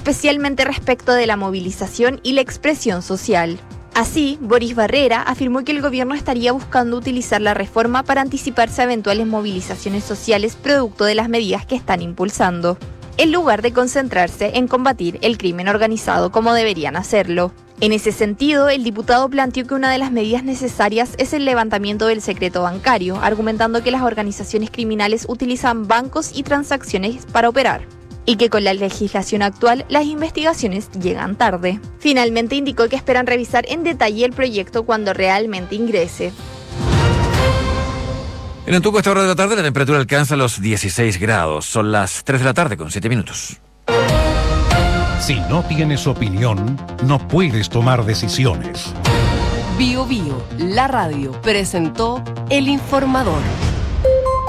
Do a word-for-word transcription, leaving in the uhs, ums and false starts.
especialmente respecto de la movilización y la expresión social. Así, Boris Barrera afirmó que el gobierno estaría buscando utilizar la reforma para anticiparse a eventuales movilizaciones sociales producto de las medidas que están impulsando, en lugar de concentrarse en combatir el crimen organizado como deberían hacerlo. En ese sentido, el diputado planteó que una de las medidas necesarias es el levantamiento del secreto bancario, argumentando que las organizaciones criminales utilizan bancos y transacciones para operar, y que con la legislación actual las investigaciones llegan tarde. Finalmente indicó que esperan revisar en detalle el proyecto cuando realmente ingrese. En Antuco, a esta hora de la tarde, la temperatura alcanza los dieciséis grados. Son las tres de la tarde con siete minutos. Si no tienes opinión, no puedes tomar decisiones. Bio Bio, la radio, presentó El Informador.